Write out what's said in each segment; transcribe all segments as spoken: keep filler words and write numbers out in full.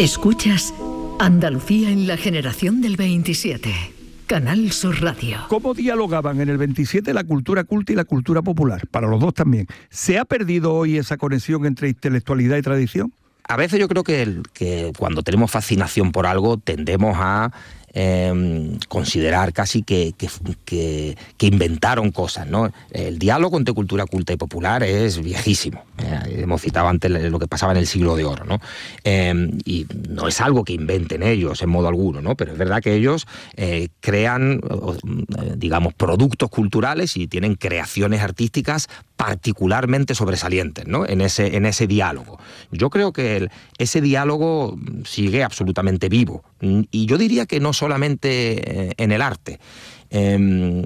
Escuchas Andalucía en la generación del veintisiete. Canal Sur Radio. ¿Cómo dialogaban en el veintisiete la cultura culta y la cultura popular? Para los dos también. ¿Se ha perdido hoy esa conexión entre intelectualidad y tradición? A veces yo creo que, el, que cuando tenemos fascinación por algo tendemos a eh, considerar casi que, que, que, que inventaron cosas, ¿no? El diálogo entre cultura culta y popular es viejísimo. Eh, hemos citado antes lo que pasaba en el siglo de oro, ¿no? Eh, y no es algo que inventen ellos en modo alguno, ¿no? Pero es verdad que ellos eh, crean, eh, digamos, productos culturales y tienen creaciones artísticas particularmente sobresalientes, ¿no? En ese, en ese diálogo. Yo creo que el, ese diálogo sigue absolutamente vivo. Y yo diría que no solamente en el arte. Eh,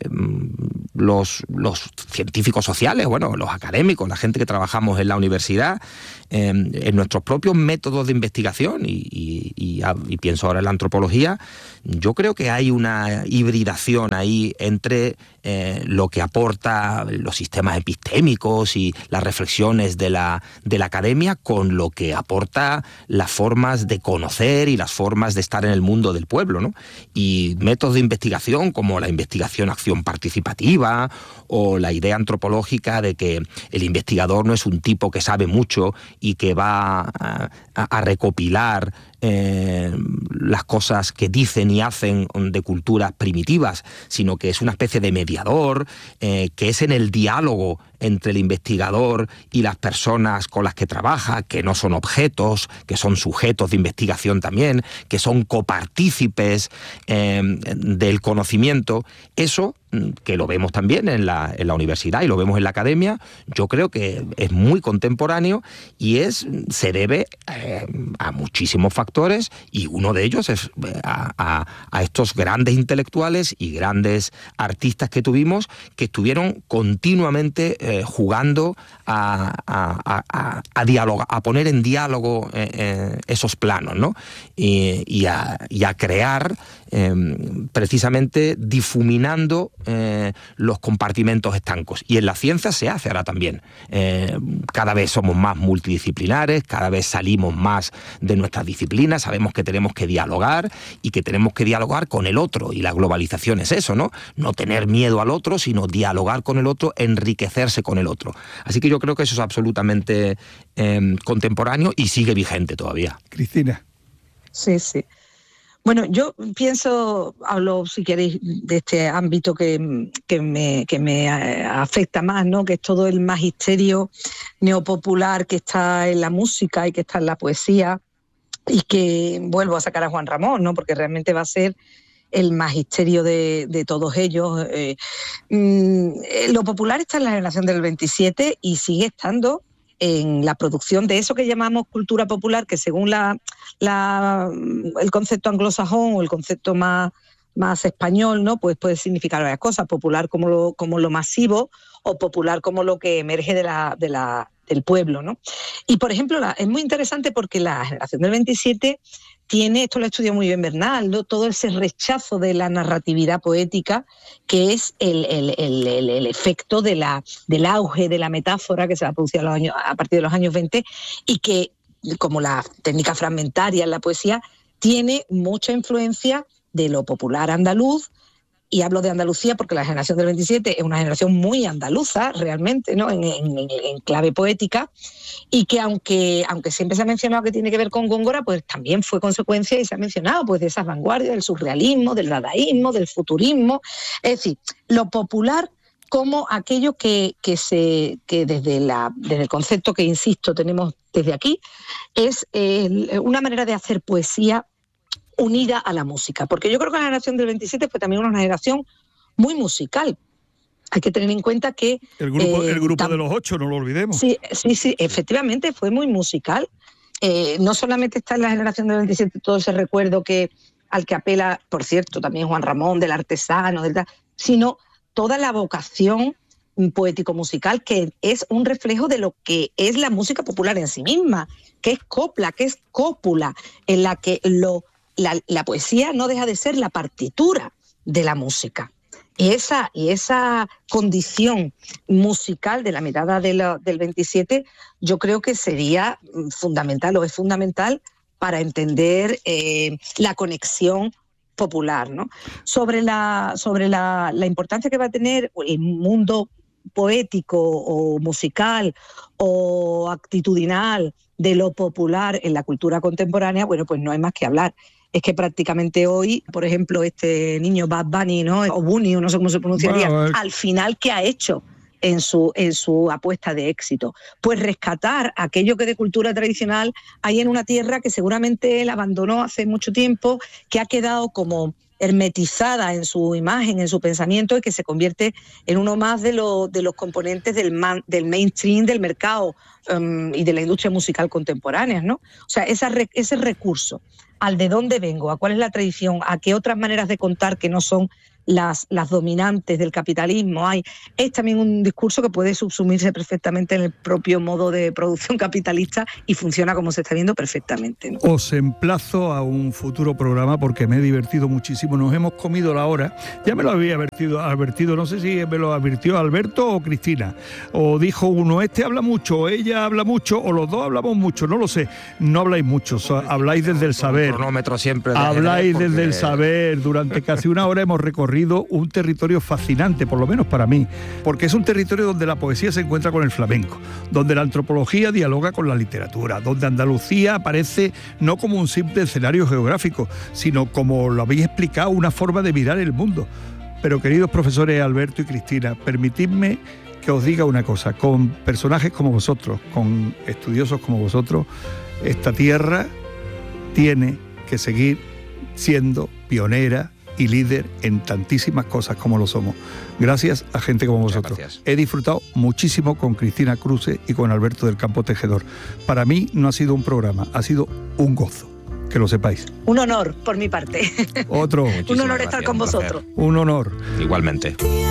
los, los científicos sociales, bueno, los académicos, la gente que trabajamos en la universidad, eh, en nuestros propios métodos de investigación, y, y, y, y pienso ahora en la antropología, yo creo que hay una hibridación ahí entre eh, lo que aporta los sistemas epistémicos y las reflexiones de la, de la academia con lo que aporta las formas de conocer y las formas de estar en el mundo del pueblo, ¿no? Y métodos de investigación como la investigación-acción participativa o la idea antropológica de que el investigador no es un tipo que sabe mucho y que va a, a, a recopilar Eh, las cosas que dicen y hacen de culturas primitivas, sino que es una especie de mediador, eh, que es en el diálogo entre el investigador y las personas con las que trabaja, que no son objetos, que son sujetos de investigación también, que son copartícipes eh, del conocimiento. Eso, que lo vemos también en la, en la universidad y lo vemos en la academia, yo creo que es muy contemporáneo y es, se debe eh, a muchísimos factores, y uno de ellos es a, a, a estos grandes intelectuales y grandes artistas que tuvimos, que estuvieron continuamente eh, jugando a, a, a, a, dialogar, a poner en diálogo eh, eh, esos planos, ¿no? Y, y, a, y a crear eh, precisamente difuminando eh, los compartimentos estancos. Y en la ciencia se hace ahora también. Eh, cada vez somos más multidisciplinares, cada vez salimos más de nuestras disciplinas, sabemos que tenemos que dialogar y que tenemos que dialogar con el otro, y la globalización es eso, ¿no? No tener miedo al otro, sino dialogar con el otro, enriquecerse con el otro. Así que yo creo que eso es absolutamente eh, contemporáneo y sigue vigente todavía. Cristina. Sí, sí. Bueno, yo pienso, hablo si queréis de este ámbito que, que, me, que me afecta más, ¿no? Que es todo el magisterio neopopular que está en la música y que está en la poesía, y que vuelvo a sacar a Juan Ramón, ¿no? Porque realmente va a ser el magisterio de, de todos ellos. Eh, mm, lo popular está en la generación del veintisiete y sigue estando en la producción de eso que llamamos cultura popular, que según la, la, el concepto anglosajón o el concepto más, más español, ¿no? Pues puede significar varias cosas: popular como lo, como lo masivo, o popular como lo que emerge de la, de la, del pueblo, ¿no? Y, por ejemplo, la, es muy interesante porque la generación del veintisiete tiene, esto lo estudió muy bien Bernal, ¿no? Todo ese rechazo de la narratividad poética, que es el, el, el, el, el efecto de la, del auge de la metáfora que se va a producir a, los años, a partir de los años veinte, y que, como la técnica fragmentaria en la poesía, tiene mucha influencia de lo popular andaluz. Y hablo de Andalucía porque la generación del veintisiete es una generación muy andaluza, realmente, ¿no? En, en, en clave poética, y que aunque, aunque siempre se ha mencionado que tiene que ver con Góngora, pues también fue consecuencia, y se ha mencionado, pues, de esas vanguardias, del surrealismo, del dadaísmo, del futurismo. Es decir, lo popular como aquello que, que, se, que desde, la, desde el concepto que, insisto, tenemos desde aquí, es eh, una manera de hacer poesía unida a la música, porque yo creo que la generación del veintisiete fue también una generación muy musical. Hay que tener en cuenta que... El grupo, eh, el grupo tam- de los ocho, no lo olvidemos. Sí, sí, sí, efectivamente fue muy musical. Eh, no solamente está en la generación del veintisiete todo ese recuerdo que, al que apela, por cierto, también Juan Ramón, del artesano, del, sino toda la vocación poético-musical, que es un reflejo de lo que es la música popular en sí misma, que es copla, que es cópula, en la que lo... La, la poesía no deja de ser la partitura de la música. Y esa, y esa condición musical de la mirada de la, del veintisiete, yo creo que sería fundamental, o es fundamental, para entender eh, la conexión popular, ¿no? Sobre la, sobre la, la importancia que va a tener el mundo poético o musical o actitudinal de lo popular en la cultura contemporánea, bueno, pues no hay más que hablar. Es que prácticamente hoy, por ejemplo, este niño Bad Bunny, ¿no? O Bunny, o no sé cómo se pronunciaría, bueno, al final, ¿qué ha hecho en su, en su apuesta de éxito? Pues rescatar aquello que de cultura tradicional hay en una tierra que seguramente él abandonó hace mucho tiempo, que ha quedado como hermetizada en su imagen, en su pensamiento, y que se convierte en uno más de, lo, de los componentes del, man, del mainstream del mercado um, y de la industria musical contemporánea, ¿no? O sea, esa, ese recurso al de dónde vengo, a cuál es la tradición, a qué otras maneras de contar que no son las, las dominantes del capitalismo hay, es también un discurso que puede subsumirse perfectamente en el propio modo de producción capitalista y funciona como se está viendo perfectamente, ¿no? Os emplazo a un futuro programa porque me he divertido muchísimo, nos hemos comido la hora, ya me lo había advertido, advertido no sé si me lo advirtió Alberto o Cristina, o dijo uno, este habla mucho, o ella habla mucho, o los dos hablamos mucho, no lo sé, no habláis mucho, so, habláis desde el saber, cronómetro siempre de habláis porque... desde el saber, durante casi una hora hemos recorrido un territorio fascinante, por lo menos para mí, porque es un territorio donde la poesía se encuentra con el flamenco, donde la antropología dialoga con la literatura, donde Andalucía aparece no como un simple escenario geográfico, sino, como lo habéis explicado, una forma de mirar el mundo. Pero, queridos profesores Alberto y Cristina, permitidme que os diga una cosa, con personajes como vosotros, con estudiosos como vosotros, esta tierra tiene que seguir siendo pionera y líder en tantísimas cosas como lo somos. Gracias a gente como vosotros. He disfrutado muchísimo con Cristina Cruce y con Alberto del Campo Tejedor. Para mí no ha sido un programa, ha sido un gozo, que lo sepáis. Un honor por mi parte. Otro. Un honor estar con vosotros. Un honor. Igualmente.